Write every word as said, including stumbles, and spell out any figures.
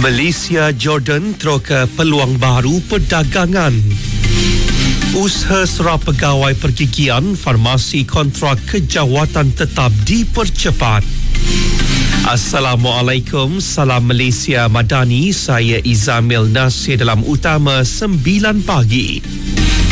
Malaysia Jordan teroka peluang baru perdagangan. Usaha serah pegawai pergigian farmasi kontrak kejawatan tetap dipercepat. Assalamualaikum, salam Malaysia Madani, saya Izamil Nasir dalam Utama sembilan pagi.